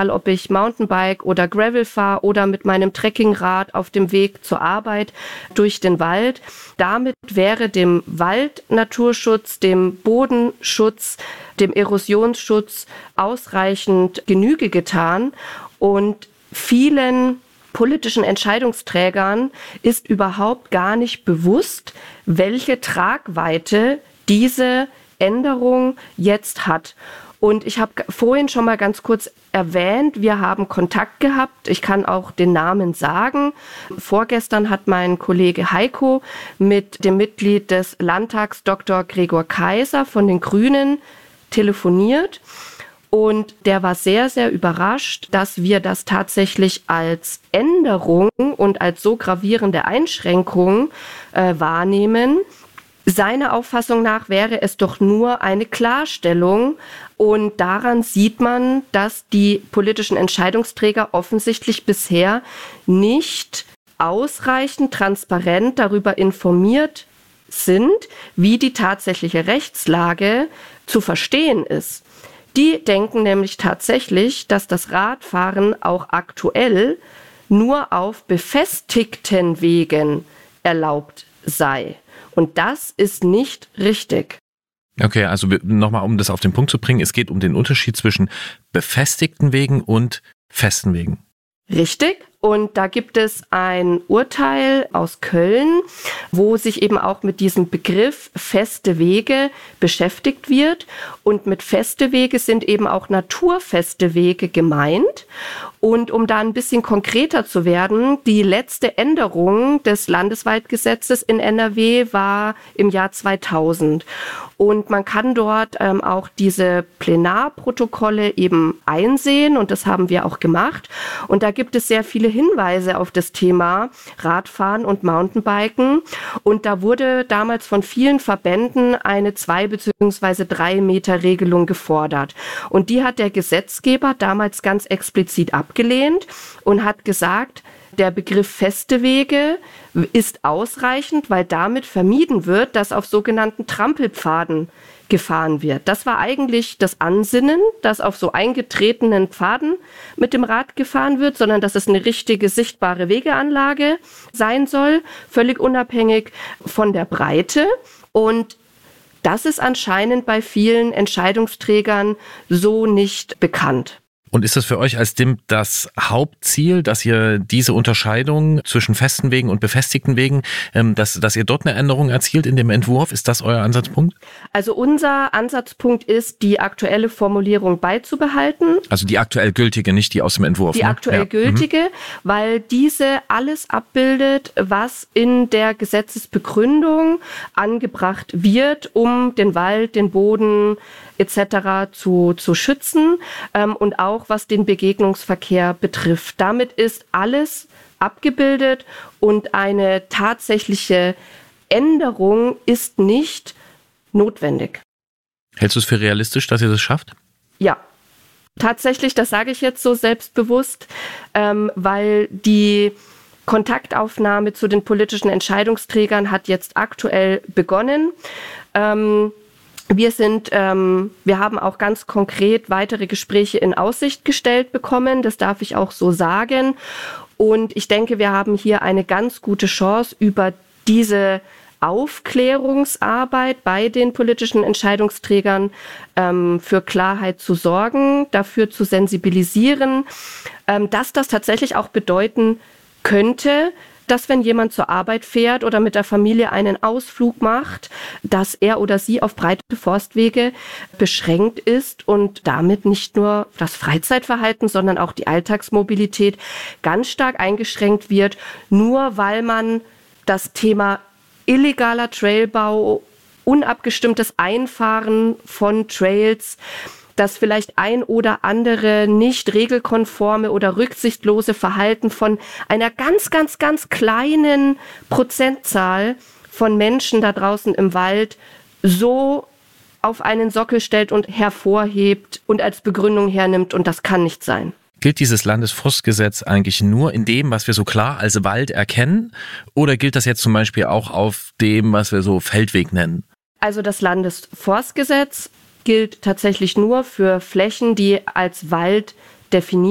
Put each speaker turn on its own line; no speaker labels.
egal ob ich Mountainbike oder Gravel fahre oder mit meinem Trekkingrad auf dem Weg zur Arbeit durch den Wald. Damit wäre dem Waldnaturschutz, dem Bodenschutz, dem Erosionsschutz ausreichend Genüge getan. Und vielen politischen Entscheidungsträgern ist überhaupt gar nicht bewusst, welche Tragweite diese Änderung jetzt hat. Und ich habe vorhin schon mal ganz kurz erwähnt, wir haben Kontakt gehabt. Ich kann auch den Namen sagen. Vorgestern hat mein Kollege Heiko mit dem Mitglied des Landtags Dr. Gregor Kaiser von den Grünen telefoniert. Und der war sehr, sehr überrascht, dass wir das tatsächlich als Änderung und als so gravierende Einschränkung wahrnehmen. Seiner Auffassung nach wäre es doch nur eine Klarstellung und daran sieht man, dass die politischen Entscheidungsträger offensichtlich bisher nicht ausreichend transparent darüber informiert sind, wie die tatsächliche Rechtslage zu verstehen ist. Die denken nämlich tatsächlich, dass das Radfahren auch aktuell nur auf befestigten Wegen erlaubt sei. Und das ist nicht richtig.
Okay, also nochmal, um das auf den Punkt zu bringen, es geht um den Unterschied zwischen befestigten Wegen und festen Wegen.
Richtig. Und da gibt es ein Urteil aus Köln, wo sich eben auch mit diesem Begriff feste Wege beschäftigt wird. Und mit feste Wege sind eben auch naturfeste Wege gemeint. Und um da ein bisschen konkreter zu werden, die letzte Änderung des Landeswaldgesetzes in NRW war im Jahr 2000. Und man kann dort auch diese Plenarprotokolle eben einsehen und das haben wir auch gemacht. Und da gibt es sehr viele Hinweise auf das Thema Radfahren und Mountainbiken. Und da wurde damals von vielen Verbänden eine 2 bzw. 3 Meter Regelung gefordert. Und die hat der Gesetzgeber damals ganz explizit abgelehnt und hat gesagt, der Begriff feste Wege ist ausreichend, weil damit vermieden wird, dass auf sogenannten Trampelpfaden gefahren wird. Das war eigentlich das Ansinnen, dass auf so eingetretenen Pfaden mit dem Rad gefahren wird, sondern dass es eine richtige, sichtbare Wegeanlage sein soll, völlig unabhängig von der Breite. Und das ist anscheinend bei vielen Entscheidungsträgern so nicht bekannt.
Und ist das für euch als DIMP das Hauptziel, dass ihr diese Unterscheidung zwischen festen Wegen und befestigten Wegen, dass ihr dort eine Änderung erzielt in dem Entwurf? Ist das euer Ansatzpunkt?
Also unser Ansatzpunkt ist, die aktuelle Formulierung beizubehalten.
Also die aktuell gültige, nicht die aus dem Entwurf.
Die aktuell gültige, weil diese alles abbildet, was in der Gesetzesbegründung angebracht wird, um den Wald, den Boden etc. zu schützen und auch was den Begegnungsverkehr betrifft. Damit ist alles abgebildet und eine tatsächliche Änderung ist nicht notwendig.
Hältst du es für realistisch, dass ihr das schafft?
Ja, tatsächlich, das sage ich jetzt so selbstbewusst, weil die Kontaktaufnahme zu den politischen Entscheidungsträgern hat jetzt aktuell begonnen. Wir haben auch ganz konkret weitere Gespräche in Aussicht gestellt bekommen, das darf ich auch so sagen. Und ich denke, wir haben hier eine ganz gute Chance, über diese Aufklärungsarbeit bei den politischen Entscheidungsträgern für Klarheit zu sorgen, dafür zu sensibilisieren, dass das tatsächlich auch bedeuten könnte, dass wenn jemand zur Arbeit fährt oder mit der Familie einen Ausflug macht, dass er oder sie auf breite Forstwege beschränkt ist und damit nicht nur das Freizeitverhalten, sondern auch die Alltagsmobilität ganz stark eingeschränkt wird, nur weil man das Thema illegaler Trailbau, unabgestimmtes Einfahren von Trails, dass vielleicht ein oder andere nicht regelkonforme oder rücksichtslose Verhalten von einer ganz, ganz, ganz kleinen Prozentzahl von Menschen da draußen im Wald so auf einen Sockel stellt und hervorhebt und als Begründung hernimmt. Und das kann nicht sein.
Gilt dieses Landesforstgesetz eigentlich nur in dem, was wir so klar als Wald erkennen? Oder gilt das jetzt zum Beispiel auch auf dem, was wir so Feldweg nennen?
Also das Landesforstgesetz gilt tatsächlich nur für Flächen, die als Wald definiert